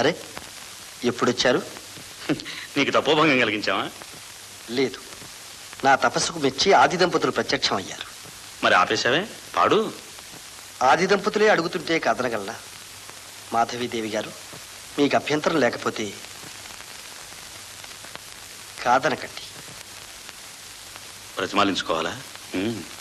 అరే, ఎప్పుడొచ్చారు? నీకు తపోభంగం కలిగించావా? లేదు, నా తపస్సుకు మెచ్చి ఆది దంపతులు ప్రత్యక్షం అయ్యారు. మరి ఆపేశావే? పాడు. ఆది దంపతులే అడుగుతుంటే కాదనగలనా? మాధవీదేవి గారు, మీకు అభ్యంతరం లేకపోతే కాదనకండి. ప్రతిమాలించుకోవాలా?